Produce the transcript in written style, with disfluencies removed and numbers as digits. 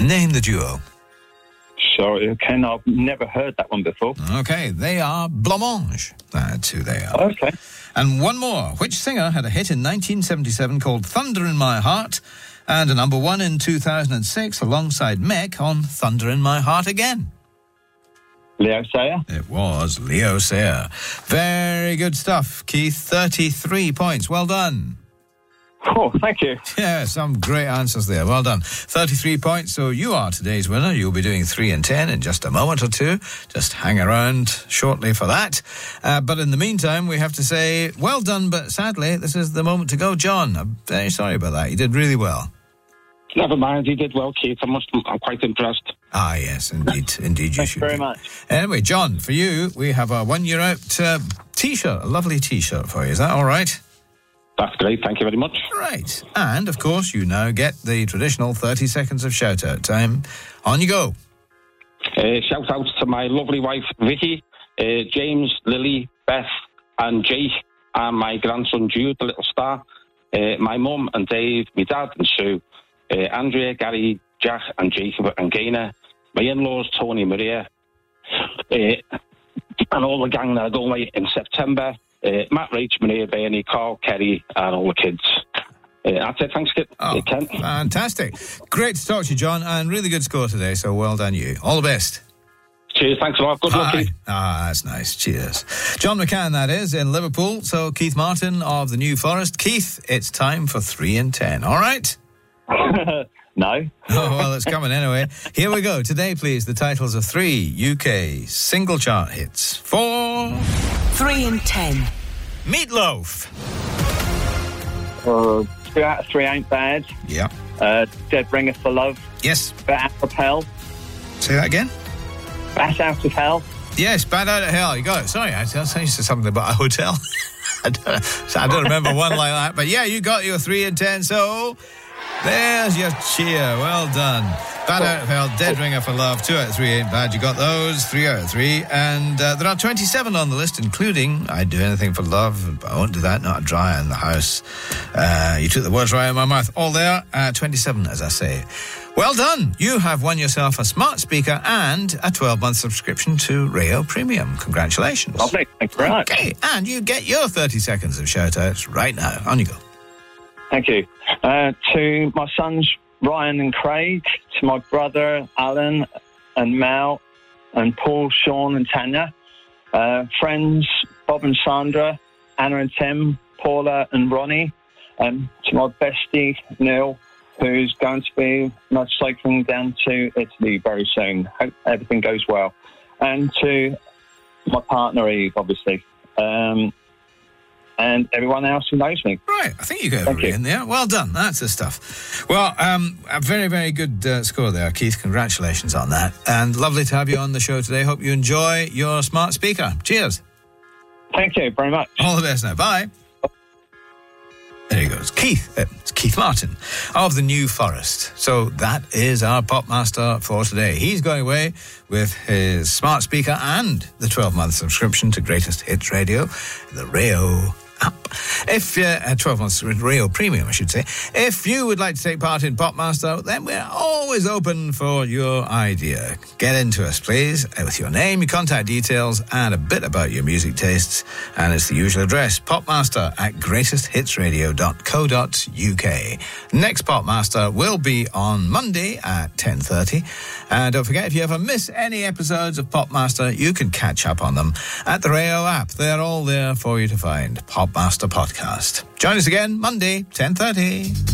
Name the duo. Sorry, Ken, I've never heard that one before. Okay, they are Blancmange. That's who they are. Okay. And one more. Which singer had a hit in 1977 called Thunder in My Heart and a number one in 2006 alongside Mick on Thunder in My Heart Again? Leo Sayer? It was Leo Sayer. Very good stuff, Keith. 33 points. Well done. Oh, thank you. Yeah, some great answers there. Well done. 33 points, so you are today's winner. You'll be doing 3 and 10 in just a moment or two. Just hang around shortly for that. But in the meantime, we have to say, well done, but sadly, this is the moment to go. John, I'm very sorry about that. You did really well. Never mind, you did well, Keith. I'm quite impressed. Ah, yes, indeed. Indeed, you should Thanks very be. much. Anyway, John, for you, we have a 1 year out T-shirt, a lovely T-shirt for you. Is that all right? That's great, thank you very much. Right. And, of course, you now get the traditional 30 seconds of shout-out time. On you go. Shout out to my lovely wife, Vicky, James, Lily, Beth and Jake, and my grandson, Jude, the little star, my mum and Dave, my dad and Sue, Andrea, Gary, Jack and Jacob and Gaynor, my in-laws, Tony and Maria, and all the gang that are going away in September. Matt, Rach, Maria, Bernie, Carl, Kerry, and all the kids. That's it. Thanks, Ken. Fantastic. Great to talk to you, John, and really good score today, so well done you. All the best. Cheers, thanks a lot. Good luck, Keith. Ah, that's nice. Cheers. John McCann, that is, in Liverpool. So Keith Martin of the New Forest. Keith, it's time for 3 and 10. All right? No. Oh, well, it's coming anyway. Here we go. Today, please, the titles of 3 UK single chart hits. 4... 3 and 10. Meatloaf. 2 out of 3 ain't bad. Yeah. Dead Ringer for Love. Yes. Bat Out of Hell. Say that again? Bat Out of Hell. Yes, Bad Out of Hell. You got it. Sorry, I said something about a hotel. I don't remember one like that. But yeah, you got your 3 and 10. So there's your cheer. Well done. Bad Out of Hell, Dead Ringer for Love. 2 out of 3 ain't bad. You got those. 3 out of 3. And there are 27 on the list, including I'd Do Anything for Love, but I won't do that. Not a dryer in the house. You took the words right out of my mouth. All there. 27, as I say. Well done. You have won yourself a smart speaker and a 12-month subscription to Rayo Premium. Congratulations. Lovely. Thank you very much. Okay, and you get your 30 seconds of shout-outs right now. On you go. Thank you. To my sons, Ryan and Craig, to my brother, Alan and Mel, and Paul, Sean and Tanya, friends, Bob and Sandra, Anna and Tim, Paula and Ronnie, to my bestie, Neil, who's going to be cycling down to Italy very soon. Hope everything goes well. And to my partner, Eve, obviously. And everyone else who knows me. Right, I think you got everybody in there. Well done, that's the stuff. Well, a very, very good score there, Keith. Congratulations on that. And lovely to have you on the show today. Hope you enjoy your smart speaker. Cheers. Thank you very much. All the best now. Bye. There he goes. Keith. It's Keith Martin of the New Forest. So that is our Pop Master for today. He's going away with his smart speaker and the 12-month subscription to Greatest Hits Radio, the Rayo app. If 12 months Rayo Premium, I should say. If you would like to take part in Pop Master, then we're always open for your idea. Get into us, please, with your name, your contact details, and a bit about your music tastes. And it's the usual address, popmaster@greatesthitsradio.co.uk. Next Pop Master will be on Monday at 10:30. And don't forget, if you ever miss any episodes of Pop Master, you can catch up on them at the Rayo app. They're all there for you to find. Pop Master Podcast. Join us again Monday, 10:30.